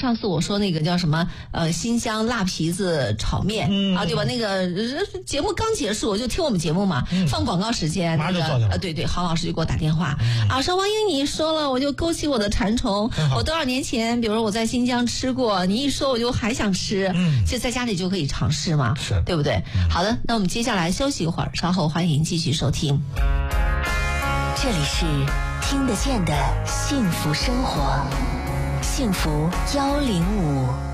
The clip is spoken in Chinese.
上次我说那个叫什么新疆辣皮子炒面啊，对吧？那个节目刚结束，我就听我们节目嘛，放广告时间，那个对，郝老师就给我打电话啊，说王英你一说了，我就勾起我的馋虫。我多少年前，比如说我在新疆吃过，你一说我就还想吃。其实在家里就可以尝试嘛， 是对不对？好的，那我们接下来休息一会儿，稍后欢迎继续收听。 这里是听得见的幸福生活，幸福105。